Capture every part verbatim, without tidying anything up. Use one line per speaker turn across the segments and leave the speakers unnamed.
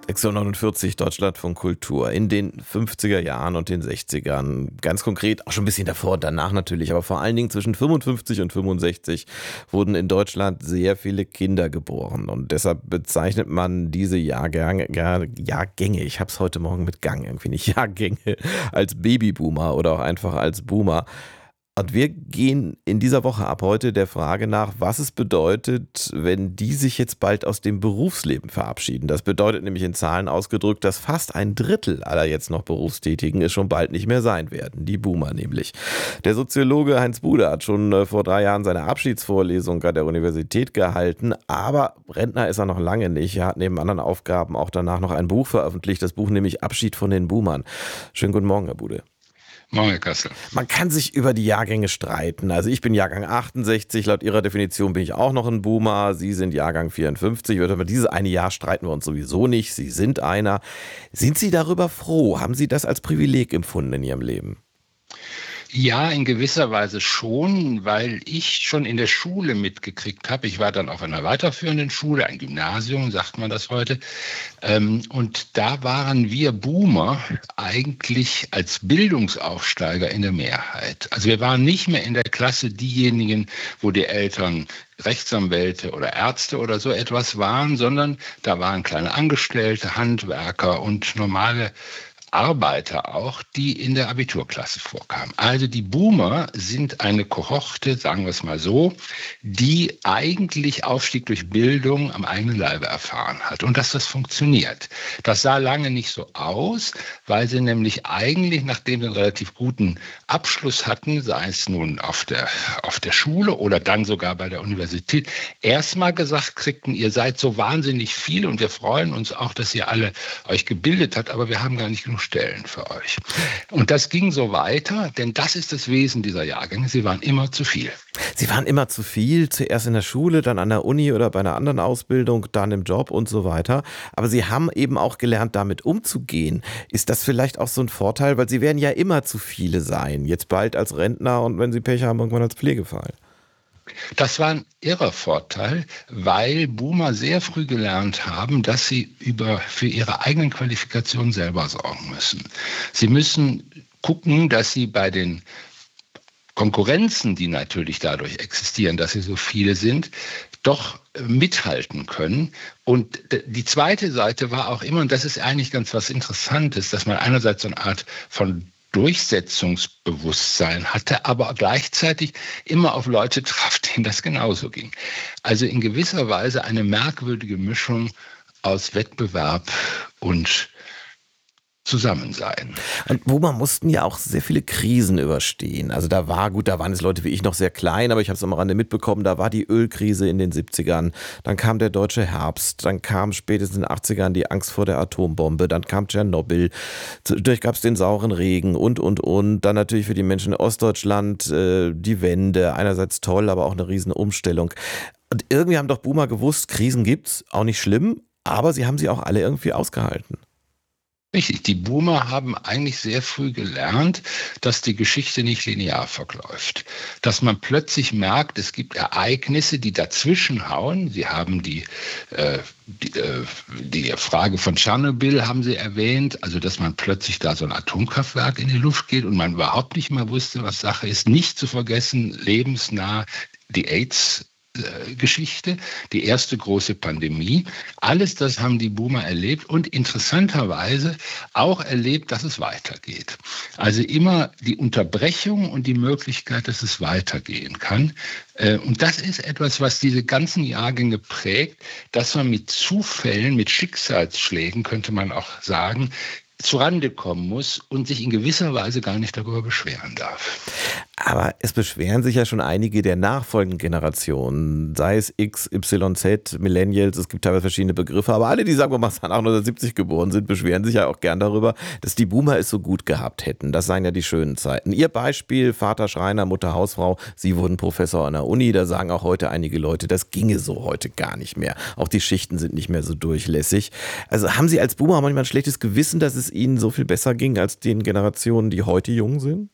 sechs Uhr neunundvierzig, Deutschlandfunk Kultur. In den fünfziger Jahren und den sechzigern, ganz konkret, auch schon ein bisschen davor und danach natürlich, aber vor allen Dingen zwischen fünfundfünfzig und fünfundsechzig wurden in Deutschland sehr viele Kinder geboren. Und deshalb bezeichnet man diese Jahrgänge, Jahrgänge ich habe es heute Morgen mit Gang irgendwie nicht, Jahrgänge, als Babyboomer oder auch einfach als Boomer. Und wir gehen in dieser Woche ab heute der Frage nach, was es bedeutet, wenn die sich jetzt bald aus dem Berufsleben verabschieden. Das bedeutet nämlich in Zahlen ausgedrückt, dass fast ein Drittel aller jetzt noch Berufstätigen es schon bald nicht mehr sein werden. Die Boomer nämlich. Der Soziologe Heinz Bude hat schon vor drei Jahren seine Abschiedsvorlesung an der Universität gehalten. Aber Rentner ist er noch lange nicht. Er hat neben anderen Aufgaben auch danach noch ein Buch veröffentlicht. Das Buch nämlich Abschied von den Boomern. Schönen guten Morgen, Herr Bude.
Morgen, Herr Kassel.
Man kann sich über die Jahrgänge streiten. Also ich bin Jahrgang achtundsechzig, laut Ihrer Definition bin ich auch noch ein Boomer. Sie sind Jahrgang vierundfünfzig. Über dieses eine Jahr streiten wir uns sowieso nicht. Sie sind einer. Sind Sie darüber froh? Haben Sie das als Privileg empfunden in Ihrem Leben?
Ja, in gewisser Weise schon, weil ich schon in der Schule mitgekriegt habe. Ich war dann auf einer weiterführenden Schule, ein Gymnasium, sagt man das heute. Und da waren wir Boomer eigentlich als Bildungsaufsteiger in der Mehrheit. Also wir waren nicht mehr in der Klasse diejenigen, wo die Eltern Rechtsanwälte oder Ärzte oder so etwas waren, sondern da waren kleine Angestellte, Handwerker und normale Arbeiter auch, die in der Abiturklasse vorkamen. Also die Boomer sind eine Kohorte, sagen wir es mal so, die eigentlich Aufstieg durch Bildung am eigenen Leibe erfahren hat. Und dass das funktioniert. Das sah lange nicht so aus, weil sie nämlich eigentlich, nachdem sie einen relativ guten Abschluss hatten, sei es nun auf der, auf der Schule oder dann sogar bei der Universität, erstmal gesagt kriegten, ihr seid so wahnsinnig viele und wir freuen uns auch, dass ihr alle euch gebildet habt, aber wir haben gar nicht genug Stellen für euch. Und das ging so weiter, denn das ist das Wesen dieser Jahrgänge. Sie waren immer zu viel.
Sie waren immer zu viel, zuerst in der Schule, dann an der Uni oder bei einer anderen Ausbildung, dann im Job und so weiter. Aber Sie haben eben auch gelernt, damit umzugehen. Ist das vielleicht auch so ein Vorteil? Weil Sie werden ja immer zu viele sein. Jetzt bald als Rentner und wenn Sie Pech haben, irgendwann als Pflegefall.
Das war ein irrer Vorteil, weil Boomer sehr früh gelernt haben, dass sie über, für ihre eigenen Qualifikationen selber sorgen müssen. Sie müssen gucken, dass sie bei den Konkurrenzen, die natürlich dadurch existieren, dass sie so viele sind, doch mithalten können. Und die zweite Seite war auch immer, und das ist eigentlich ganz was Interessantes, dass man einerseits so eine Art von Durchsetzungsbewusstsein hatte, aber gleichzeitig immer auf Leute traf, denen das genauso ging. Also in gewisser Weise eine merkwürdige Mischung aus Wettbewerb und Zusammensein.
Und Boomer mussten ja auch sehr viele Krisen überstehen. Also da war, gut, da waren es Leute wie ich noch sehr klein, aber ich habe es am Rande mitbekommen, da war die Ölkrise in den siebzigern, dann kam der deutsche Herbst, dann kam spätestens in den achtzigern die Angst vor der Atombombe, dann kam Tschernobyl, zwischendurch gab es den sauren Regen und, und, und. Dann natürlich für die Menschen in Ostdeutschland äh, die Wende, einerseits toll, aber auch eine riesen Umstellung. Und irgendwie haben doch Boomer gewusst, Krisen gibt's, auch nicht schlimm, aber sie haben sie auch alle irgendwie ausgehalten.
Richtig, die Boomer haben eigentlich sehr früh gelernt, dass die Geschichte nicht linear verläuft. Dass man plötzlich merkt, es gibt Ereignisse, die dazwischen hauen. Sie haben die, äh, die, äh, die Frage von Tschernobyl haben Sie erwähnt, also dass man plötzlich da so ein Atomkraftwerk in die Luft geht und man überhaupt nicht mehr wusste, was Sache ist. Nicht zu vergessen, lebensnah die AIDS Geschichte, die erste große Pandemie. Alles das haben die Boomer erlebt und interessanterweise auch erlebt, dass es weitergeht. Also immer die Unterbrechung und die Möglichkeit, dass es weitergehen kann. Und das ist etwas, was diese ganzen Jahrgänge prägt, dass man mit Zufällen, mit Schicksalsschlägen, könnte man auch sagen, zurande kommen muss und sich in gewisser Weise gar nicht darüber beschweren darf.
Aber es beschweren sich ja schon einige der nachfolgenden Generationen, sei es X, Y, Z, Millennials, es gibt teilweise verschiedene Begriffe, aber alle, die sagen wir mal neunzehnhundertsiebzig geboren sind, beschweren sich ja auch gern darüber, dass die Boomer es so gut gehabt hätten. Das seien ja die schönen Zeiten. Ihr Beispiel, Vater Schreiner, Mutter Hausfrau, Sie wurden Professor an der Uni, da sagen auch heute einige Leute, das ginge so heute gar nicht mehr. Auch die Schichten sind nicht mehr so durchlässig. Also haben Sie als Boomer manchmal ein schlechtes Gewissen, dass es Ihnen so viel besser ging als den Generationen, die heute jung sind?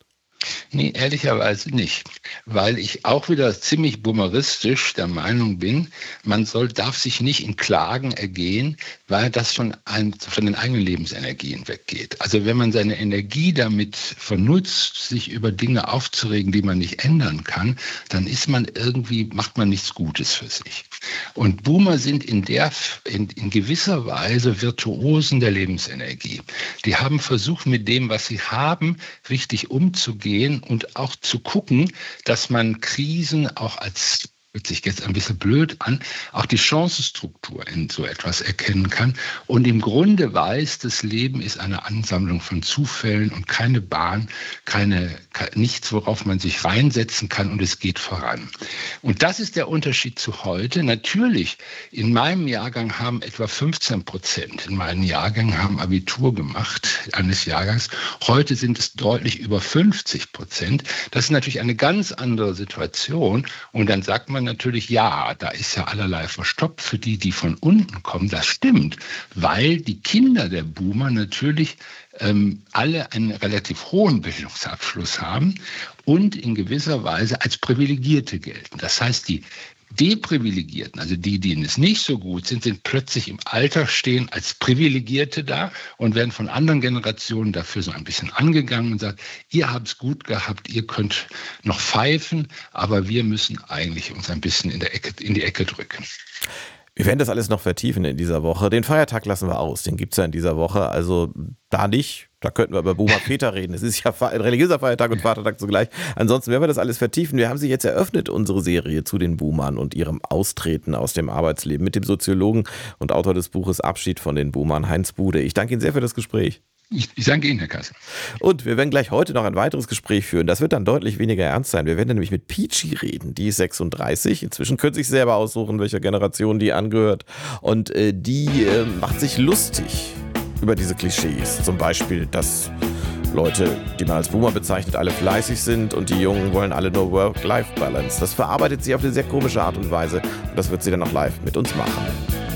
Nee, ehrlicherweise nicht, weil ich auch wieder ziemlich boomeristisch der Meinung bin, man soll, darf sich nicht in Klagen ergehen, weil das von, ein, von den eigenen Lebensenergien weggeht. Also wenn man seine Energie damit vernutzt, sich über Dinge aufzuregen, die man nicht ändern kann, dann ist man irgendwie, macht man nichts Gutes für sich. Und Boomer sind in, der, in, in gewisser Weise Virtuosen der Lebensenergie. Die haben versucht, mit dem, was sie haben, richtig umzugehen und auch zu gucken, dass man Krisen auch als, hört sich jetzt ein bisschen blöd an, auch die Chancenstruktur in so etwas erkennen kann und im Grunde weiß, das Leben ist eine Ansammlung von Zufällen und keine Bahn, keine, nichts, worauf man sich reinsetzen kann und es geht voran. Und das ist der Unterschied zu heute. Natürlich, in meinem Jahrgang haben etwa fünfzehn Prozent in meinen Jahrgängen haben Abitur gemacht, eines Jahrgangs. Heute sind es deutlich über fünfzig Prozent. Das ist natürlich eine ganz andere Situation und dann sagt man natürlich, ja, da ist ja allerlei verstopft für die, die von unten kommen. Das stimmt, weil die Kinder der Boomer natürlich ähm, alle einen relativ hohen Bildungsabschluss haben und in gewisser Weise als Privilegierte gelten. Das heißt, die Deprivilegierten, also die, denen es nicht so gut sind, sind plötzlich im Alter stehen als Privilegierte da und werden von anderen Generationen dafür so ein bisschen angegangen und sagt, ihr habt es gut gehabt, ihr könnt noch pfeifen, aber wir müssen eigentlich uns ein bisschen in, der Ecke, in die Ecke drücken.
Wir werden das alles noch vertiefen in dieser Woche. Den Feiertag lassen wir aus, den gibt es ja in dieser Woche, also da nicht. Da könnten wir über Boomer-Väter reden. Es ist ja ein religiöser Feiertag und Vatertag zugleich. Ansonsten werden wir das alles vertiefen. Wir haben sie jetzt eröffnet, unsere Serie zu den Boomern und ihrem Austreten aus dem Arbeitsleben mit dem Soziologen und Autor des Buches Abschied von den Boomern, Heinz Bude. Ich danke Ihnen sehr für das Gespräch.
Ich, ich danke Ihnen, Herr Kassel.
Und wir werden gleich heute noch ein weiteres Gespräch führen. Das wird dann deutlich weniger ernst sein. Wir werden nämlich mit Peachy reden. Die ist sechsunddreißig. Inzwischen können Sie sich selber aussuchen, welcher Generation die angehört. Und äh, die äh, macht sich lustig über diese Klischees. Zum Beispiel, dass Leute, die man als Boomer bezeichnet, alle fleißig sind und die Jungen wollen alle nur Work-Life-Balance. Das verarbeitet sie auf eine sehr komische Art und Weise und das wird sie dann auch live mit uns machen.